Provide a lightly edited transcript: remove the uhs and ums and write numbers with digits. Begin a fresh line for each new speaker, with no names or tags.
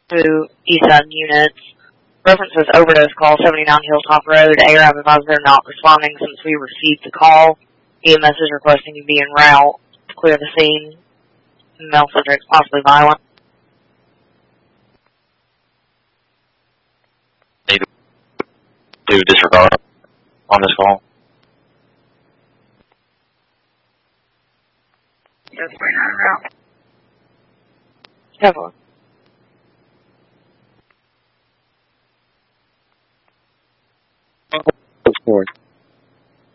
to Eastside units. References overdose call 79 Hilltop Road. ARAB advised they're not responding since we received the call. EMS is requesting you be en route to clear the scene. Male subject possibly violent.
Need to disregard on this call.
Just bring her en route. Definitely.
Forward.